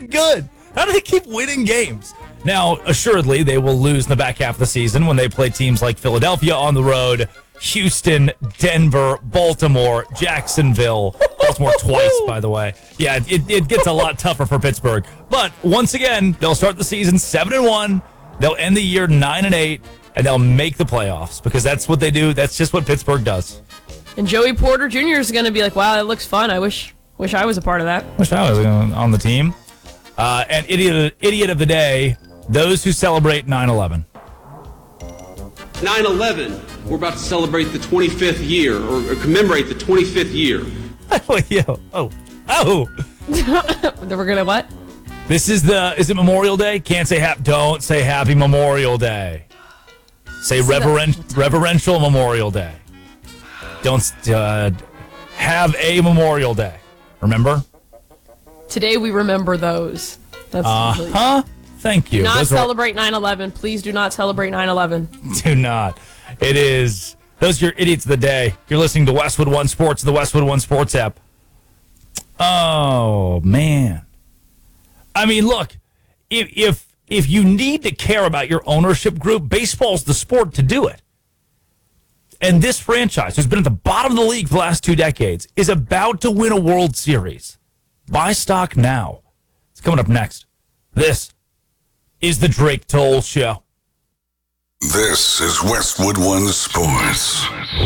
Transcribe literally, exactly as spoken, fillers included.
good? How do they keep winning games? Now, assuredly, they will lose in the back half of the season when they play teams like Philadelphia on the road, Houston, Denver, Baltimore, Jacksonville. Baltimore twice, by the way. Yeah, it, it gets a lot tougher for Pittsburgh. But once again, they'll start the season seven and one. They'll end the year nine and eight, and they'll make the playoffs because that's what they do. That's just what Pittsburgh does. And Joey Porter Junior is going to be like, wow, that looks fun. I wish wish I was a part of that. Wish I was on the team. Uh, and idiot, idiot of the day, those who celebrate nine eleven. nine eleven, we're about to celebrate the twenty-fifth year, or, or commemorate the twenty-fifth year. Oh, yeah. oh, oh. We're going to what? This is the, is it Memorial Day? Can't say, hap, don't say Happy Memorial Day. Say reverent, reverential Memorial Day. Don't uh, have a Memorial Day. Remember? Today we remember those. That's uh-huh. Thank you. Do not those celebrate nine eleven. Please do not celebrate nine eleven. Do not. It is. Those are your idiots of the day. You're listening to Westwood One Sports, the Westwood One Sports app. Oh, man. I mean, look, if if if you need to care about your ownership group, baseball's the sport to do it. And this franchise, who's been at the bottom of the league for the last two decades, is about to win a World Series. Buy stock now. It's coming up next. This is the Drake Toll Show. This is Westwood One Sports.